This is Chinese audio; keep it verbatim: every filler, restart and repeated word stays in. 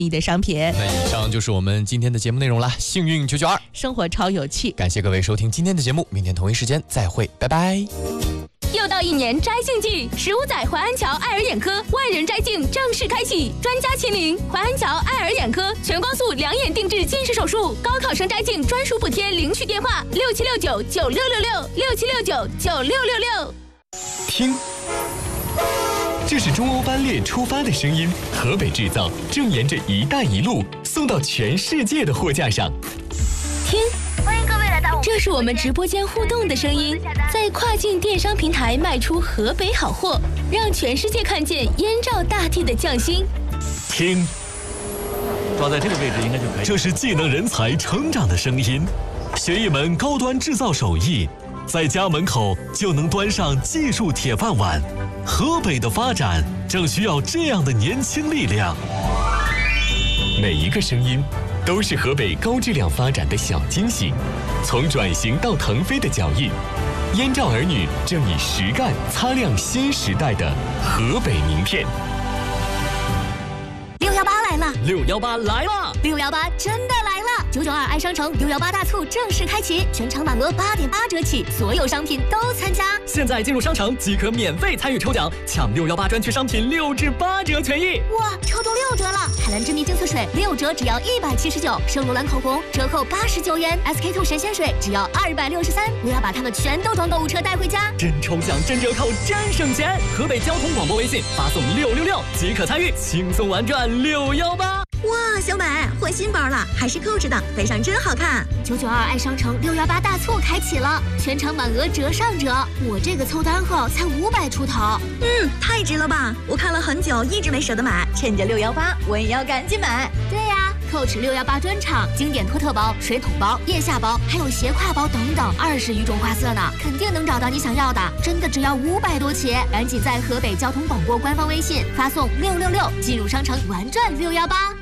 你的商品。 那以上就是我们今天的节目内容啦，幸运九九二， 生活超有趣。 感谢各位收听今天的节目，明天同一时间再会，拜拜。 又到一年摘镜季，十五载淮安桥爱尔眼科万人摘镜正式开启，专家亲临淮安桥爱尔眼科，全光速两眼定制近视手术，高考生摘镜专属补贴，领取电话六七六九九六六六六七六九九六六六。 听，这是中欧班列出发的声音，河北制造正沿着“一带一路”送到全世界的货架上。 听，欢迎各位来到，这是我们直播间互动的声音，在跨境电商平台卖出河北好货，让全世界看见燕赵大地的匠心。 听， 抓在这个位置应该就可以。 这是技能人才成长的声音，学一门高端制造手艺，在家门口就能端上技术铁饭碗。河北的发展正需要这样的年轻力量。每一个声音都是河北高质量发展的小惊喜，从转型到腾飞的脚印，燕赵儿女正以实干擦亮新时代的河北名片。 六幺八来了， 六幺八来了， 六幺八真的来了！九九二爱商城六幺八大促正式开启，全场满额八点八折起，所有商品都参加。 现在进入商城即可免费参与抽奖，抢六幺八专区商品六至八折权益。 哇，抽中六折了！海蓝之谜净色水六折只要一百七十九，圣罗兰口红折扣八十九元 ，S K two 神仙水只要二百六十三。我要把它们全都装购物车带回家。 真抽奖，真折扣，真省钱！河北交通广播微信发送六六六即可参与，轻松玩转六幺八。 哇，小美换新包了，还是 Coach 的，背上真好看。九九二爱商城六幺八大促开启了，全场满额折上折，我这个凑单后才五百出头。 嗯，太值了吧！我看了很久，一直没舍得买，趁着六幺八，我也要赶紧买。 对呀、啊、，Coach 六幺八专场，经典托特包、水桶包、腋下包，还有斜挎包等等，二十余种花色呢，肯定能找到你想要的。真的只要五百多起，赶紧在河北交通广播官方微信发送六六六，进入商城玩转六幺八。